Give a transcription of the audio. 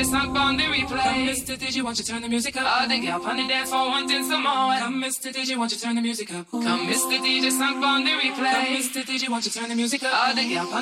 DJ Sunk on the replay. Come, Mr. DJ, won't you turn the music up? All the girl on the dance floor wanting some more. Come, Mr. DJ, won't you turn the music up? Come, Mr. DJ Sunk on the replay. Come, Mr. DJ, won't you turn the music up? All the girl on